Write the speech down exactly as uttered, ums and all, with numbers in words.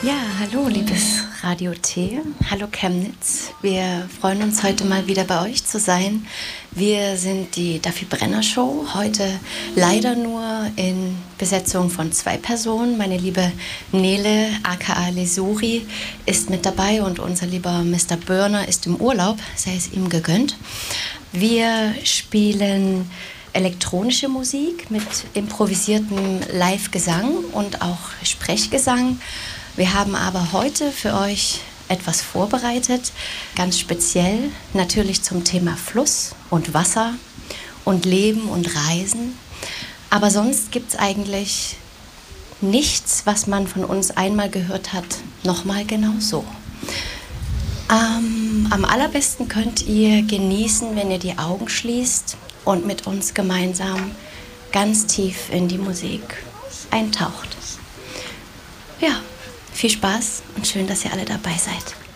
Ja, hallo, liebes Radio T. Hallo Chemnitz. Wir freuen uns heute mal wieder bei euch zu sein. Wir sind die Duffy Brenner Show. Heute leider nur in Besetzung von zwei Personen. Meine liebe Nele, aka Lesuri, ist mit dabei und unser lieber Mister Börner ist im Urlaub. Sei es ihm gegönnt. Wir spielen elektronische Musik mit improvisiertem Live-Gesang und auch Sprechgesang. Wir haben aber heute für euch etwas vorbereitet, ganz speziell natürlich zum Thema Fluss und Wasser und Leben und Reisen. Aber sonst gibt es eigentlich nichts, was man von uns einmal gehört hat, nochmal genau so. Ähm, am allerbesten könnt ihr genießen, wenn ihr die Augen schließt und mit uns gemeinsam ganz tief in die Musik eintaucht. Ja. Viel Spaß und schön, dass ihr alle dabei seid.